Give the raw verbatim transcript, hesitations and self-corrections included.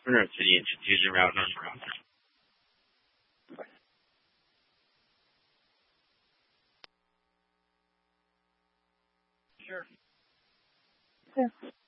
Monroe City and Confusion Route, North Route. Sure. Yeah.